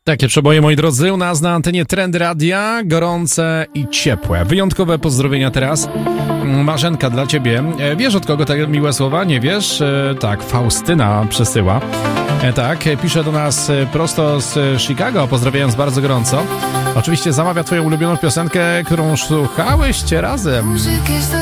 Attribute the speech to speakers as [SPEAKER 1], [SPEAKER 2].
[SPEAKER 1] Takie przeboje, moi drodzy, u nas na antenie Trend Radia, gorące i ciepłe. Wyjątkowe pozdrowienia teraz. Marzenka, dla ciebie. Wiesz, od kogo te miłe słowa? Nie wiesz? Tak, Faustyna przesyła. Tak, pisze do nas prosto z Chicago, pozdrawiając bardzo gorąco. Oczywiście zamawia twoją ulubioną piosenkę, którą słuchałyście razem.